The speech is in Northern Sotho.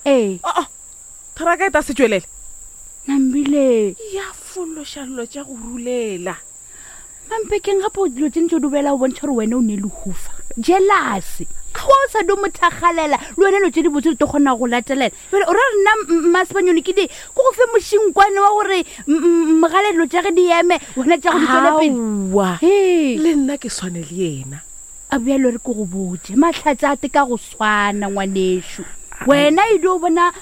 Traka eta se tswelele. Nambile Ya folosha lo tša go rulela. mampe ke ngapo dilo tse ntse o dubela o bontsha gore wena o ne le hufa jealous wa o sa do mothagalela le wena lo tse di botse to gona go latelela o ra nna masepanyone ke di go go fe moshinkwane wa gore mogalelo tša ge di eme wena tša go di tswela pele Aowa. Le nna ke swane le yena. a bjalo re ko go botse matlhatsa a te ka go swana ngwanesho wena e dio bona